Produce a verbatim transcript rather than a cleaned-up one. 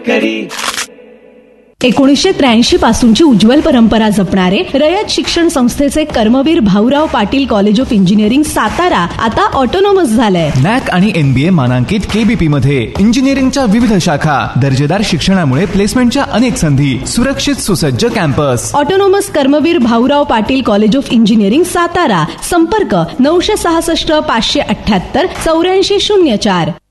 शेतकरी. एकोणीसशे त्र्याऐंशी पासूनची उज्ज्वल परंपरा जपणारे रयत शिक्षण संस्थेचे Karmaveer Bhaurao Patil college of engineering Satara आता ऑटोनॉमस झालंय. नॅक आणि एनबीए मानांकित केबीपी मध्ये इंजिनिअरिंगच्या विविध शाखा, दर्जेदार शिक्षणामुळे प्लेसमेंटच्या अनेक संधी, सुरक्षित सुसज्ज campus. Autonomous Karmaveer Bhaurao Patil college of engineering Satara. संपर्क नऊशे सहासष्ट पाचशे अठ्याहत्तर चौऱ्याऐंशी शून्य चार.